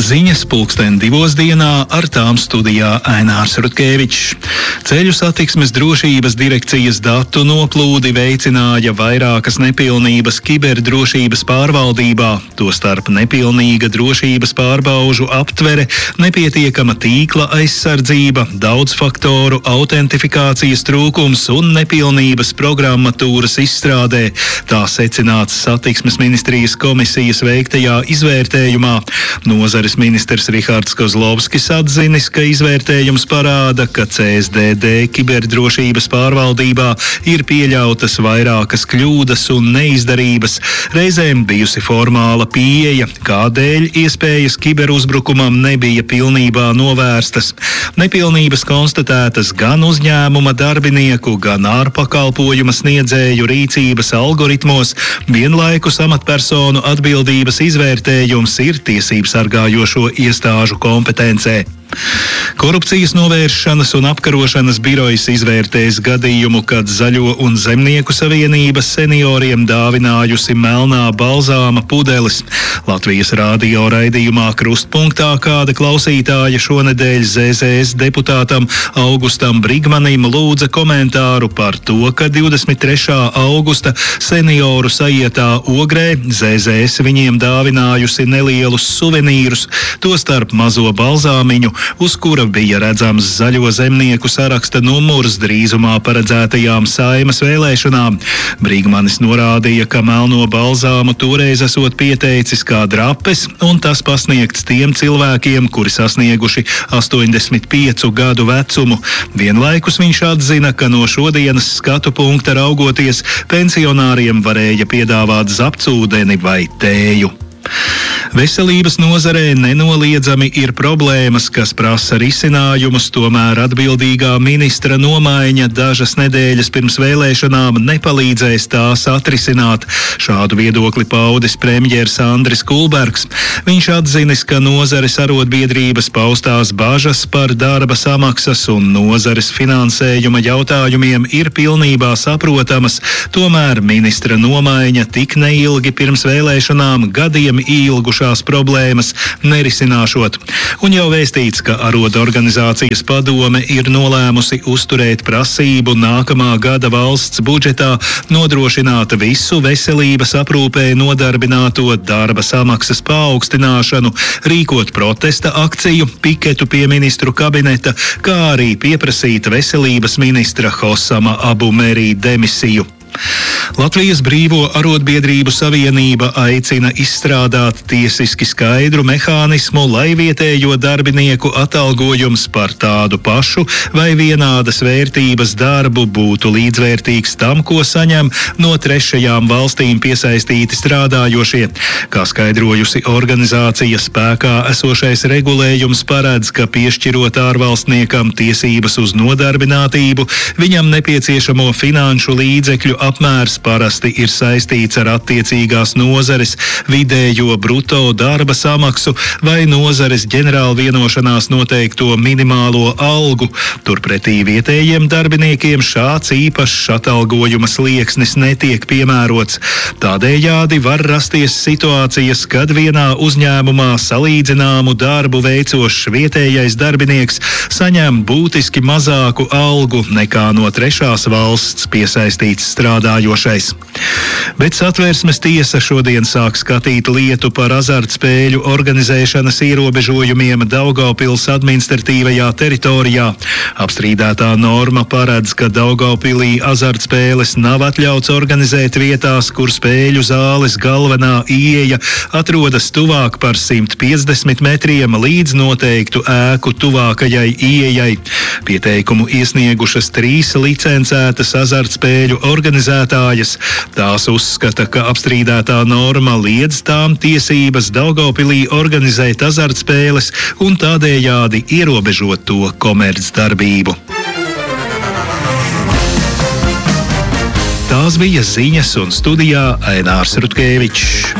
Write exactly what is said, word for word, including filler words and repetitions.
Ziņas pulksten divos dienā, ar tām studijā Ainārs Rutkevičs. Ceļu satiksmes drošības direkcijas datu noplūdi veicināja vairākas nepilnības kiberdrošības pārvaldībā, tostarp nepilnīga drošības pārbaužu aptvere, nepietiekama tīkla aizsardzība, daudzfaktoru autentifikācijas trūkums un nepilnības programmatūras izstrādē. Tā secināts satiksmes ministrijas komisijas veiktajā izvērtējumā. Nozares ministrs Rihards Kozlovskis atzinis, ka izvērtējums parāda, ka C S D D kiberdrošības pārvaldībā ir pieļautas vairākas kļūdas un neizdarības, reizēm bijusi formāla pieeja, kādēļ iespējas kiberuzbrukumam nebija pilnībā novērstas. Nepilnības konstatētas gan uzņēmuma darbinieku, gan ārpakalpojuma sniedzēju rīcības algoritmos, vienlaikus amatpersonu atbildības izvērtējums ir tiesību sargājošo iestāžu kompetencē. Korupcijas novēršanas un apkarošanas birojas izvērtēs gadījumu, kad Zaļo un Zemnieku savienība senioriem dāvinājusi melnā balzāma pudeles. Latvijas rādio raidījumā Krustpunktā kāda klausītāja šonedēļ Z Z S deputātam Augustam Brigmanim lūdza komentāru par to, ka divdesmit trešā augusta senioru sajietā Ogrē Z Z S viņiem dāvinājusi nelielus suvenīrus, tostarp mazo balzāmiņu, uz kura bija redzams Zaļo zemnieku saraksta numurs drīzumā paredzētajām Saeimas vēlēšanām. Brigmanis norādīja, ka melno balzāmu toreiz esot pieteicis kā drapes, un tas pasniegts tiem cilvēkiem, kuri sasnieguši astoņdesmit piecu gadu vecumu. Vienlaikus viņš atzina, ka no šodienas skatu punkta raugoties pensionāriem varēja piedāvāt zapcūdeni vai tēju. Veselības nozarē nenoliedzami ir problēmas, kas prasa risinājumus, tomēr atbildīgā ministra nomaiņa dažas nedēļas pirms vēlēšanām nepalīdzēs tās atrisināt. Šādu viedokli paudis premjers Andris Kulbergs. Viņš atzinis, ka nozares arotbiedrības paustās bažas par darba samaksas un nozares finansējuma jautājumiem ir pilnībā saprotamas, tomēr ministra nomaiņa tik neilgi pirms vēlēšanām gadiem ilgušās problēmas nerisināšot. Un jau vēstīts, ka arotorganizācijas padome ir nolēmusi uzturēt prasību nākamā gada valsts budžetā nodrošināt visu veselības aprūpē nodarbināto darba samaksas paaugstināšanu, rīkot protesta akciju, piketu pie ministru kabineta, kā arī pieprasīt veselības ministra Hosama Abu Merī demisiju. Latvijas Brīvo arotbiedrību savienība aicina izstrādāt tiesiski skaidru mehānismu, lai vietējo darbinieku atalgojums par tādu pašu vai vienādas vērtības darbu būtu līdzvērtīgs tam, ko saņem no trešajām valstīm piesaistīti strādājošie. Kā skaidrojusi organizācija, spēkā esošais regulējums paredz, ka piešķirot ārvalstniekam tiesības uz nodarbinātību, viņam nepieciešamo finanšu līdzekļu apmērs parasti ir saistīts ar attiecīgās nozares vidējo bruto darba samaksu vai nozares ģenerāla vienošanās noteikto minimālo algu. Turpretī vietējiem darbiniekiem šāds īpašs atalgojuma slieksnis netiek piemērots. Tādējādi var rasties situācijas, kad vienā uzņēmumā salīdzināmu darbu veicošs vietējais darbinieks saņem būtiski mazāku algu nekā no trešās valsts piesaistīts strādājošais. Bet Satversmes tiesa šodien sāk skatīt lietu par azartspēļu organizēšanas ierobežojumiem Daugavpils administratīvajā teritorijā. Apstrīdētā norma paredz, ka Daugavpilī azartspēles nav atļauts organizēt vietās, kur spēļu zāles galvenā ieeja atrodas tuvāk par simt piecdesmit metriem līdz noteiktu ēku tuvākajai ieejai. Pieteikumu iesniegušas trīs licencētas azartspēļu organizētājas. Tās uzskata, ka apstrīdētā norma liedz tām tiesības Daugavpilī organizēt azartspēles un tādējādi ierobežot to komercdarbību. Tās bija ziņas, un studijā Ainārs Rutkevičs.